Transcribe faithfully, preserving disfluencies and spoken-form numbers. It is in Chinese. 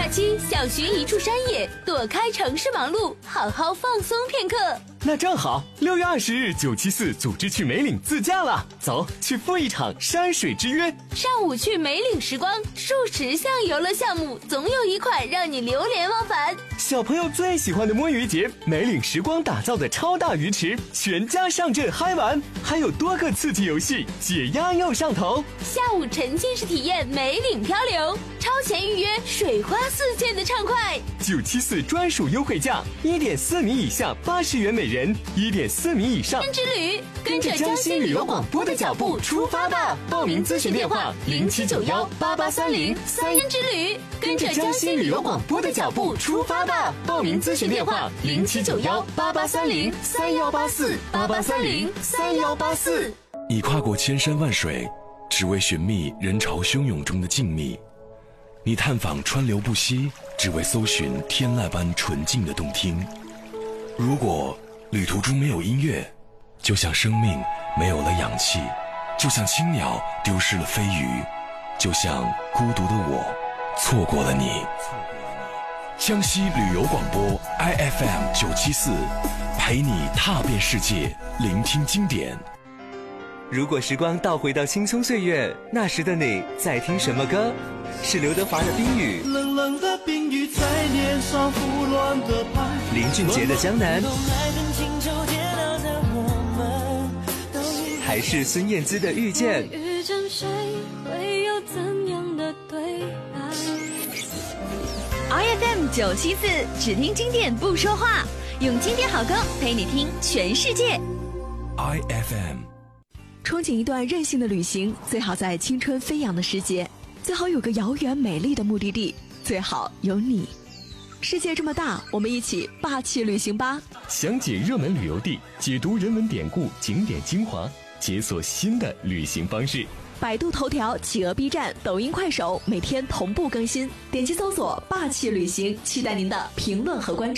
期想寻一处山野，躲开城市忙碌，好好放松片刻。 那正好，六月二十日九七四组织去梅岭自驾了，走，去赴一场山水之约。 上午去梅岭时光，数十项游乐项目，总有一款让你流连忘返。 小朋友最喜欢的摸鱼节，梅岭时光打造的超大鱼池，全家上阵嗨玩，还有多个刺激游戏，解压又上头。 下午沉浸式体验梅岭漂流，超前预约，水花四溅的畅快。 九七四专属优惠价，一点四米以下八十元每人，一点四米以上之旅， 跟着江西旅游广播的脚步出发吧！报名咨询电话零七九幺八八三零三天之旅， 跟着江西旅游广播的脚步出发吧！报名咨询电话零七九幺八八三零三幺八四八八三零三幺八四。 你跨过千山万水，只为寻觅人潮汹涌中的静谧；你探访川流不息，只为搜寻天籁般纯净的动听。如果旅途中没有音乐，就像生命没有了氧气，就像青鸟丢失了飞鱼，就像孤独的我错过了你。江西旅游广播 I F M 九七四，陪你踏遍世界，聆听经典。 如果时光倒回到青葱岁月，那时的你在听什么歌？是刘德华的《冰雨》， 冷冷的冰雨在脸上胡乱的拍， 林俊杰的《江南》，还是孙燕姿的《遇见》？ 遇见谁会有怎样的对白 ？I F M 九七四，只听经典不说话，用经典好歌陪你听全世界。 I F M。 憧憬一段任性的旅行，最好在青春飞扬的时节，最好有个遥远美丽的目的地，最好有你。世界这么大，我们一起霸气旅行吧！ 详解热门旅游地，解读人文典故、景点精华，解锁新的旅行方式。 百度头条、企鹅 B 站、抖音、快手每天同步更新，点击搜索“霸气旅行”，期待您的评论和关注。